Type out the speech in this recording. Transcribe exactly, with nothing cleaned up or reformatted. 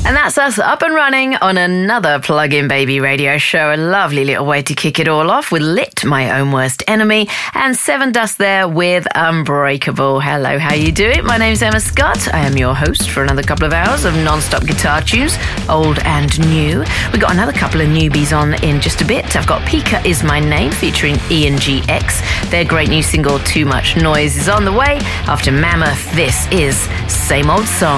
And that's us up and running on another Plug-in Baby radio show. A lovely little way to kick it all off with Lit, My Own Worst Enemy, and Seven Dust there with Unbreakable. Hello, how you doing? My name's Emma Scott. I am your host for another couple of hours of non-stop guitar tunes, old and new. We've got another couple of newbies on in just a bit. I've got Pika Is My Name featuring Ian G X. Their great new single, Too Much Noise, is on the way. After Mammoth, this is Same Old Song.